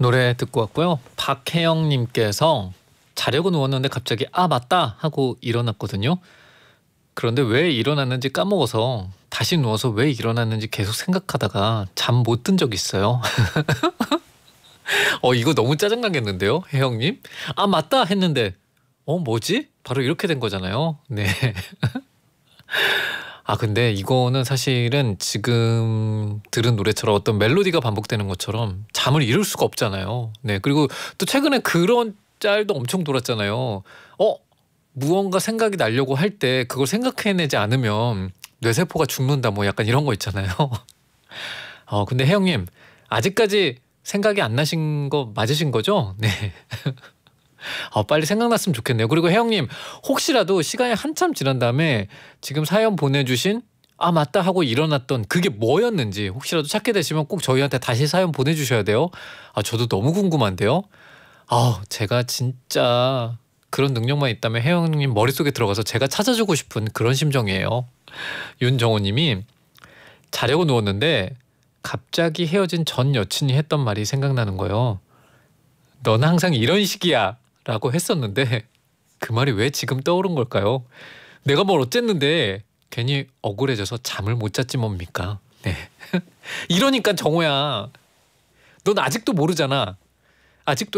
노래 듣고 왔고요. 박혜영님께서 자려고 누웠는데 갑자기 아 맞다 하고 일어났거든요. 그런데 왜 일어났는지 까먹어서 다시 누워서 왜 일어났는지 계속 생각하다가 잠 못 든 적 있어요. 이거 너무 짜증나겠는데요, 혜영님? 아 맞다 했는데 뭐지? 바로 이렇게 된 거잖아요. 네. 아 근데 이거는 사실은 지금 들은 노래처럼 어떤 멜로디가 반복되는 것처럼 잠을 이룰 수가 없잖아요. 네. 그리고 또 최근에 그런 짤도 엄청 돌았잖아요. 무언가 생각이 나려고 할 때 그걸 생각해내지 않으면 뇌세포가 죽는다 뭐 약간 이런 거 있잖아요. 근데 혜영님 아직까지 생각이 안 나신 거 맞으신 거죠? 네. 빨리 생각났으면 좋겠네요. 그리고 혜영님 혹시라도 시간이 한참 지난 다음에 지금 사연 보내주신 아 맞다 하고 일어났던 그게 뭐였는지 혹시라도 찾게 되시면 꼭 저희한테 다시 사연 보내주셔야 돼요. 저도 너무 궁금한데요. 제가 진짜 그런 능력만 있다면 혜영님 머릿속에 들어가서 제가 찾아주고 싶은 그런 심정이에요. 윤정호님이 자려고 누웠는데 갑자기 헤어진 전 여친이 했던 말이 생각나는 거예요. 넌 항상 이런 식이야 라고 했었는데 그 말이 왜 지금 떠오른 걸까요? 내가 뭘 어쨌는데 괜히 억울해져서 잠을 못 잤지 뭡니까? 네. 이러니까 정호야 넌 아직도 모르잖아. 아직도